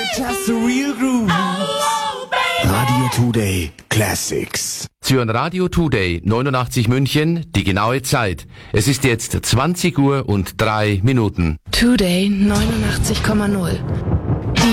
Just the real grooves. Radio Today Classics. Sie hören Radio Today 89 München, die genaue Zeit. Es ist jetzt 20 Uhr und 3 Minuten. Today 89,0.